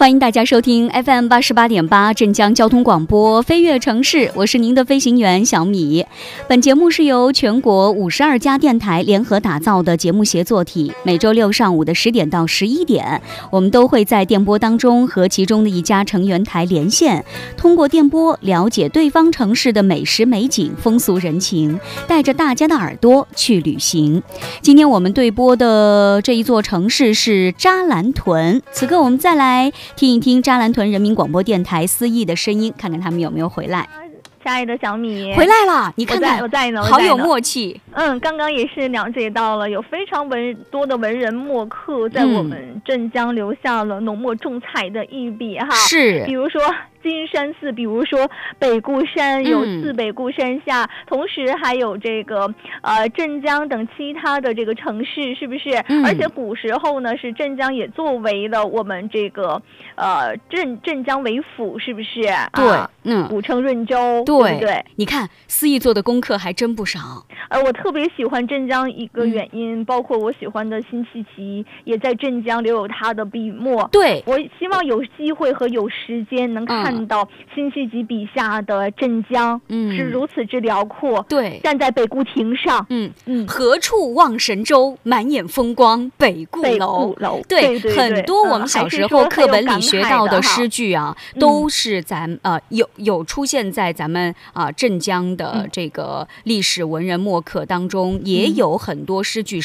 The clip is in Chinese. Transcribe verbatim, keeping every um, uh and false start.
欢迎大家收听 F M 八十八点八镇江交通广播飞跃城市，我是您的飞行员小米。本节目是由全国五十二家电台联合打造的节目协作体，每周六上午的十点到十一点，我们都会在电波当中和其中的一家成员台连线，通过电波了解对方城市的美食美景、风俗人情，带着大家的耳朵去旅行。今天我们对播的这一座城市是扎兰屯，此刻我们再来听一听扎兰屯人民广播电台司仪的声音，看看他们有没有回来。 亲爱的小米回来了，你看看我在呢， 好有默契。 嗯，刚刚也是了解到了，有非常文多的文人墨客在我们镇江留下了浓墨重彩的一笔哈。 是， 比如说金山寺，比如说北固山，有四北固山下，嗯、同时还有这个呃镇江等其他的这个城市，是不是？嗯、而且古时候呢，是镇江也作为了我们这个呃镇镇江为府，是不是？ 对， 啊、 嗯， 古称润州。 对。 对不对？ 你看司仪做的功课还真不少。 而我特别喜欢镇江一个原因，嗯、包括我喜欢的辛弃疾也在镇江留有他的笔墨。 对， 我希望有机会和有时间能看到辛弃疾笔下的镇江，嗯，是如此之辽阔。 对， 站在北固亭上， 嗯嗯，何处望神州，满眼风光北固楼。 北固楼， 对， 对对对， 很多我们小时候课本里学到的诗句啊，嗯、都是咱呃有有出现在咱们。啊，镇江的这个历史文人墨客当中，也有很多诗句